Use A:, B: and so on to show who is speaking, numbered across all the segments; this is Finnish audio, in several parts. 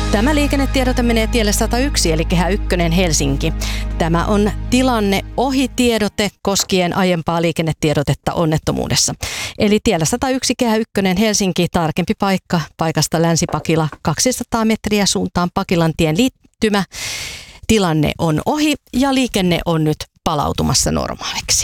A: Tämä liikennetiedote menee tielle 101 eli Kehä 1 Helsinki. Tämä on tilanne ohitiedote koskien aiempaa liikennetiedotetta onnettomuudessa. Eli tiellä 101 Kehä 1 Helsinki, tarkempi paikka paikasta Länsi-Pakila 200 metriä suuntaan Pakilantien liittymä. Tilanne on ohi ja liikenne on nyt palautumassa normaaliksi.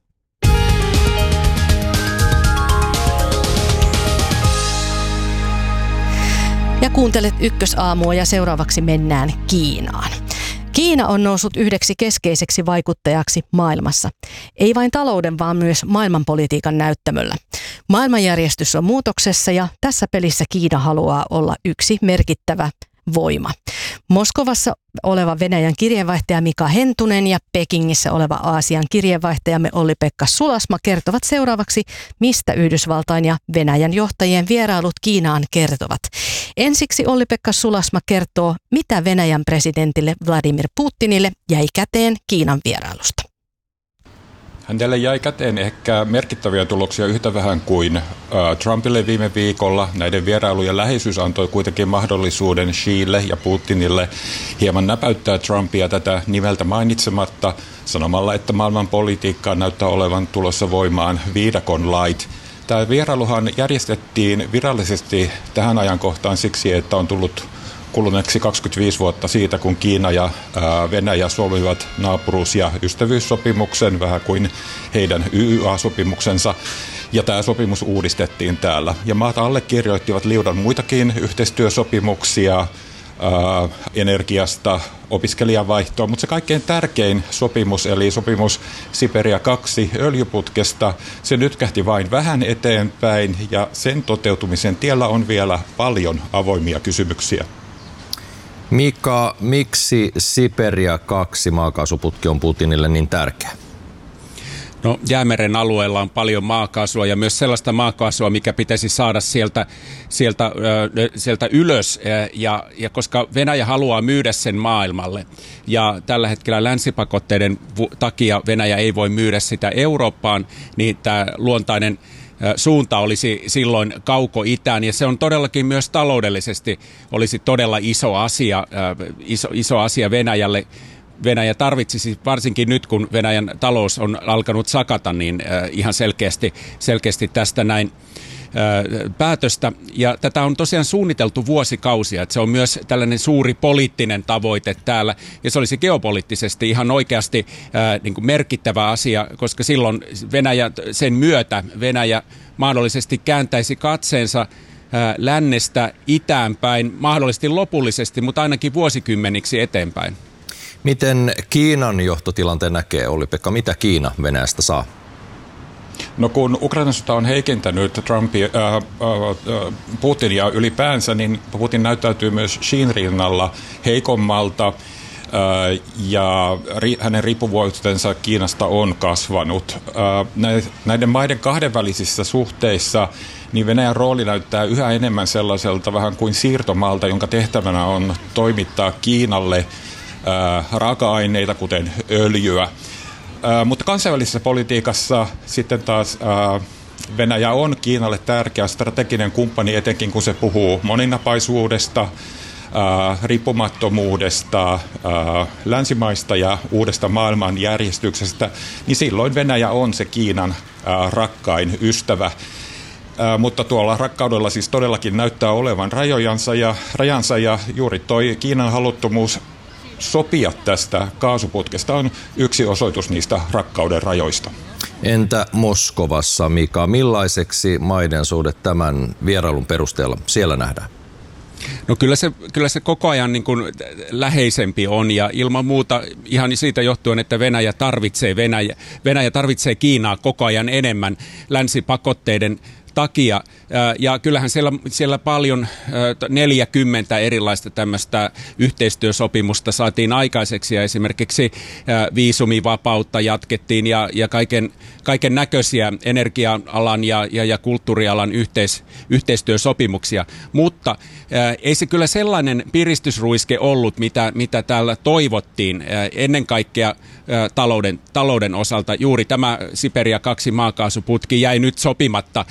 A: Ja kuuntelet Ykkösaamua ja seuraavaksi mennään Kiinaan. Kiina on noussut yhdeksi keskeiseksi vaikuttajaksi maailmassa. Ei vain talouden, vaan myös maailmanpolitiikan näyttämöllä. Maailmanjärjestys on muutoksessa ja tässä pelissä Kiina haluaa olla yksi merkittävä voima. Moskovassa oleva Venäjän kirjeenvaihtaja Mika Hentunen ja Pekingissä oleva Aasian kirjeenvaihtajamme Olli-Pekka Sulasma kertovat seuraavaksi, mistä Yhdysvaltain ja Venäjän johtajien vierailut Kiinaan kertovat. Ensiksi Olli-Pekka Sulasma kertoo, mitä Venäjän presidentille Vladimir Putinille jäi käteen Kiinan vierailusta.
B: Hänelle jäi käteen ehkä merkittäviä tuloksia yhtä vähän kuin Trumpille viime viikolla. Näiden vierailujen läheisyys antoi kuitenkin mahdollisuuden Xille ja Putinille hieman näpäyttää Trumpia tätä nimeltä mainitsematta sanomalla, että maailman politiikkaan näyttää olevan tulossa voimaan viidakon lait. Tämä vierailuhan järjestettiin virallisesti tähän ajankohtaan siksi, että on tullut kuluneeksi 25 vuotta siitä, kun Kiina ja Venäjä solmivat naapuruus- ja ystävyyssopimuksen, vähän kuin heidän YYA-sopimuksensa. Ja tämä sopimus uudistettiin täällä. Ja maat allekirjoittivat liudan muitakin yhteistyösopimuksia energiasta, opiskelijavaihtoa, mutta se kaikkein tärkein sopimus, eli sopimus Siperia 2 öljyputkesta, se nytkähti vain vähän eteenpäin ja sen toteutumisen tiellä on vielä paljon avoimia kysymyksiä.
C: Mika, miksi Siperia 2 maakaasuputki on Putinille niin tärkeä?
D: No, Jäämeren alueella on paljon maakaasua ja myös sellaista maakaasua, mikä pitäisi saada sieltä ylös, ja koska Venäjä haluaa myydä sen maailmalle ja tällä hetkellä länsipakotteiden takia Venäjä ei voi myydä sitä Eurooppaan, niin tämä luontainen suunta olisi silloin kauko-itään, ja se on todellakin myös taloudellisesti olisi todella iso asia Venäjälle. Venäjä tarvitsisi, varsinkin nyt kun Venäjän talous on alkanut sakata, niin ihan selkeästi tästä näin päätöstä. Ja tätä on tosiaan suunniteltu vuosikausia, että se on myös tällainen suuri poliittinen tavoite täällä, ja se olisi geopoliittisesti ihan oikeasti niin kuin merkittävä asia, koska silloin sen myötä Venäjä mahdollisesti kääntäisi katseensa lännestä itäänpäin, mahdollisesti lopullisesti, mutta ainakin vuosikymmeniksi eteenpäin.
C: Miten Kiinan johtotilanteen näkee, Olli-Pekka? Mitä Kiina Venäjästä saa?
B: No kun Ukrainan sota on heikentänyt Putinia ylipäänsä, niin Putin näyttäytyy myös Xin rinnalla heikommalta ja hänen riippuvuutensa Kiinasta on kasvanut. Näiden maiden kahdenvälisissä suhteissa niin Venäjän rooli näyttää yhä enemmän sellaiselta vähän kuin siirtomaalta, jonka tehtävänä on toimittaa Kiinalle raaka-aineita, kuten öljyä. Mutta kansainvälisessä politiikassa sitten taas Venäjä on Kiinalle tärkeä strateginen kumppani, etenkin kun se puhuu moninapaisuudesta, riippumattomuudesta, länsimaista ja uudesta maailmanjärjestyksestä, niin silloin Venäjä on se Kiinan rakkain ystävä. Mutta tuolla rakkaudella siis todellakin näyttää olevan rajansa ja juuri toi Kiinan haluttomuus sopia tästä kaasuputkesta on yksi osoitus niistä rakkauden rajoista.
C: Entä Moskovassa, Mika? Millaiseksi maiden suhde tämän vierailun perusteella siellä nähdään?
D: No kyllä se koko ajan niin kuin läheisempi on, ja ilman muuta ihan siitä johtuen, että Venäjä tarvitsee Kiinaa koko ajan enemmän länsipakotteiden takia. Ja kyllähän siellä paljon 40 erilaista tämmöistä yhteistyösopimusta saatiin aikaiseksi, ja esimerkiksi viisumivapautta jatkettiin ja kaiken näköisiä energia-alan ja kulttuurialan yhteistyösopimuksia. Mutta ei se kyllä sellainen piristysruiske ollut, mitä täällä toivottiin ennen kaikkea talouden osalta. Juuri tämä Siperia 2 maakaasuputki jäi nyt sopimatta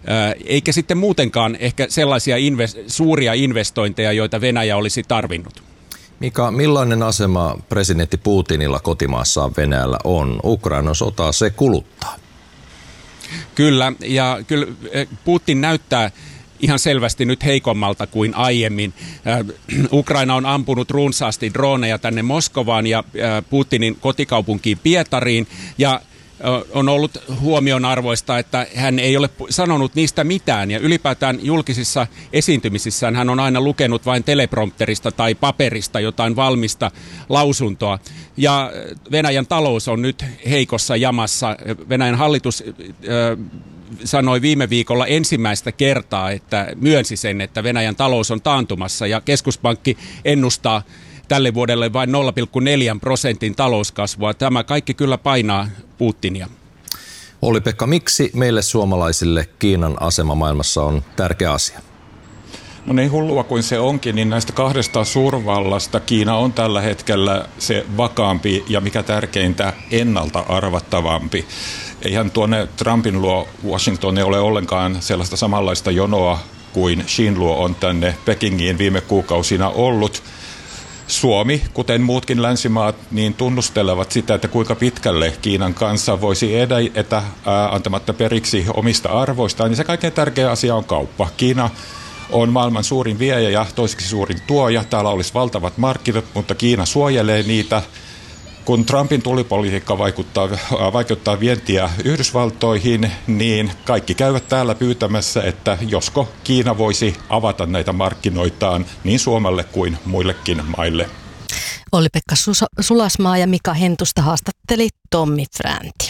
D: eikä sitten muutenkaan ehkä sellaisia suuria investointeja, joita Venäjä olisi tarvinnut.
C: Mika, millainen asema presidentti Putinilla kotimaassaan Venäjällä on? Ukrainan sota, se kuluttaa.
D: Kyllä, ja kyllä Putin näyttää ihan selvästi nyt heikommalta kuin aiemmin. Ukraina on ampunut runsaasti droneja tänne Moskovaan ja Putinin kotikaupunkiin Pietariin, ja on ollut huomionarvoista, että hän ei ole sanonut niistä mitään, ja ylipäätään julkisissa esiintymisissään hän on aina lukenut vain teleprompterista tai paperista jotain valmista lausuntoa. Ja Venäjän talous on nyt heikossa jamassa. Venäjän hallitus sanoi viime viikolla ensimmäistä kertaa, että myönsi sen, että Venäjän talous on taantumassa, ja keskuspankki ennustaa tälle vuodelle vain 0,4% talouskasvua. Tämä kaikki kyllä painaa Putinia.
C: Olli-Pekka, miksi meille suomalaisille Kiinan asema maailmassa on tärkeä asia?
B: No niin hullua kuin se onkin, niin näistä kahdesta suurvallasta Kiina on tällä hetkellä se vakaampi ja mikä tärkeintä ennalta arvattavampi. Eihän tuonne Trumpin luo Washington ei ole ollenkaan sellaista samanlaista jonoa kuin Xin luo on tänne Pekingiin viime kuukausina ollut. Suomi, kuten muutkin länsimaat, niin tunnustelevat sitä, että kuinka pitkälle Kiinan kanssa voisi edetä antamatta periksi omista arvoistaan. Ja se kaikkein tärkeä asia on kauppa. Kiina on maailman suurin viejä ja toiseksi suurin tuoja. Täällä olisi valtavat markkinat, mutta Kiina suojelee niitä. Kun Trumpin tulipolitiikka vaikuttaa vientiä Yhdysvaltoihin, niin kaikki käyvät täällä pyytämässä, että josko Kiina voisi avata näitä markkinoitaan niin Suomelle kuin muillekin maille.
A: Olli-Pekka Sulasmaa ja Mika Hentusta haastatteli Tommi Fränti.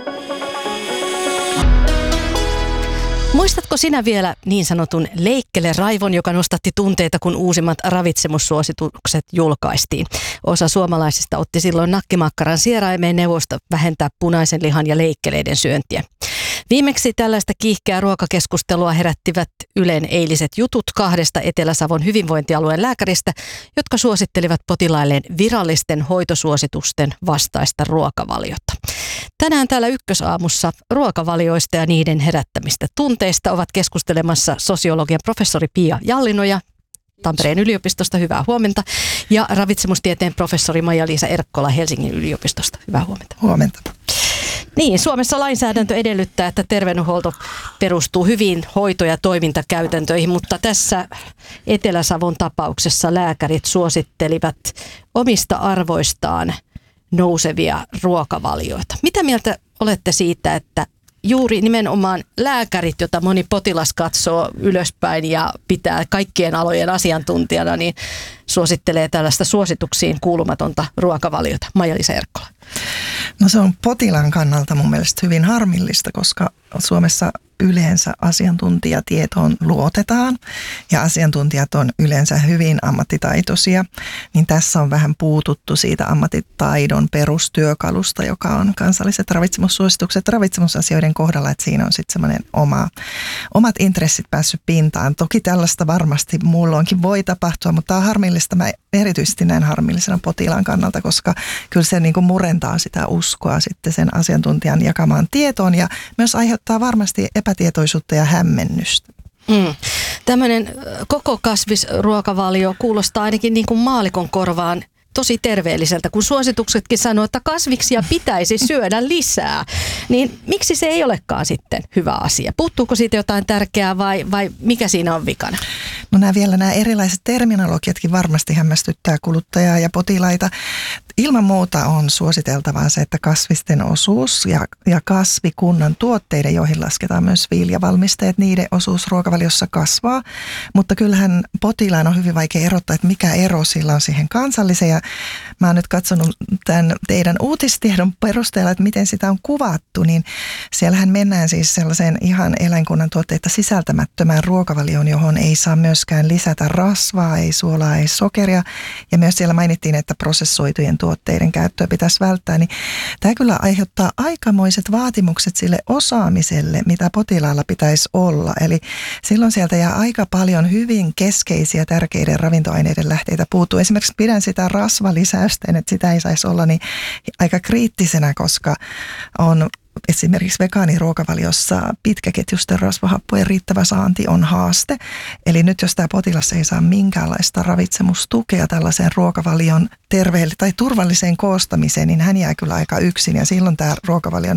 A: Muistatko sinä vielä niin sanotun leikkele-raivon, joka nostatti tunteita, kun uusimmat ravitsemussuositukset julkaistiin? Osa suomalaisista otti silloin nakkimakkaran sieraimeen neuvosta vähentää punaisen lihan ja leikkeleiden syöntiä. Viimeksi tällaista kiihkeää ruokakeskustelua herättivät Ylen eiliset jutut kahdesta Etelä-Savon hyvinvointialueen lääkäristä, jotka suosittelivat potilailleen virallisten hoitosuositusten vastaista ruokavaliota. Tänään täällä Ykkösaamussa ruokavalioista ja niiden herättämistä tunteista ovat keskustelemassa sosiologian professori Pia Jallinoja Tampereen yliopistosta, hyvää huomenta, ja ravitsemustieteen professori Maija-Liisa Erkkola Helsingin yliopistosta, hyvää huomenta.
E: Huomenta.
A: Niin, Suomessa lainsäädäntö edellyttää, että terveydenhuolto perustuu hyviin hoito- ja toimintakäytäntöihin, mutta tässä Etelä-Savon tapauksessa lääkärit suosittelivat omista arvoistaan nousevia ruokavalioita. Mitä mieltä olette siitä, että juuri nimenomaan lääkärit, jota moni potilas katsoo ylöspäin ja pitää kaikkien alojen asiantuntijana, niin suosittelee tällaista suosituksiin kuulumatonta ruokavaliota? Maija-Liisa Erkkola.
E: No se on potilaan kannalta mun mielestä hyvin harmillista, koska Suomessa yleensä asiantuntijatietoon luotetaan ja asiantuntijat on yleensä hyvin ammattitaitoisia, niin tässä on vähän puututtu siitä ammattitaidon perustyökalusta, joka on kansalliset ravitsemussuositukset ravitsemusasioiden kohdalla, että siinä on sitten semmoinen omat intressit päässyt pintaan. Toki tällaista varmasti muulloinkin voi tapahtua, mutta tämä on harmillista. Mä erityisesti näen harmillisena potilaan kannalta, koska kyllä se niin kuin murentaa sitä uskoa sitten sen asiantuntijan jakamaan tietoon ja myös aiheuttaa varmasti epätietoisuutta ja hämmennystä.
A: Tämmöinen koko kasvisruokavalio kuulostaa ainakin niin kuin maallikon korvaan tosi terveelliseltä, kun suosituksetkin sanoo, että kasviksia pitäisi syödä lisää. Niin miksi se ei olekaan sitten hyvä asia? Puuttuuko siitä jotain tärkeää vai mikä siinä on vikana?
E: No nämä erilaiset terminologiatkin varmasti hämmästyttää kuluttajaa ja potilaita. Ilman muuta on suositeltavaa se, että kasvisten osuus ja kasvikunnan tuotteiden, joihin lasketaan myös viljavalmisteet, niiden osuus ruokavaliossa kasvaa. Mutta kyllähän potilaan on hyvin vaikea erottaa, että mikä ero sillä on siihen kansalliseen. Ja mä oon nyt katsonut tämän teidän uutistiedon perusteella, että miten sitä on kuvattu, niin siellähän mennään siis sellaiseen ihan eläinkunnan tuotteita sisältämättömään ruokavalioon, johon ei saa myöskään lisätä rasvaa, ei suolaa, ei sokeria. Ja myös siellä mainittiin, että prosessoitujen tuotteiden käyttöä pitäisi välttää, niin tämä kyllä aiheuttaa aikamoiset vaatimukset sille osaamiselle, mitä potilaalla pitäisi olla. Eli silloin sieltä jää aika paljon hyvin keskeisiä tärkeiden ravintoaineiden lähteitä puuttuu. Esimerkiksi pidän sitä rasvaa rasvalisäysten, että sitä ei saisi olla, niin aika kriittisenä, koska on esimerkiksi vegaaniruokavaliossa pitkäketjuisten rasvahappojen riittävä saanti on haaste. Eli nyt jos tämä potilas ei saa minkäänlaista ravitsemustukea tällaiseen ruokavalion terveelle tai turvalliseen koostamiseen, niin hän jää kyllä aika yksin ja silloin tämä ruokavalio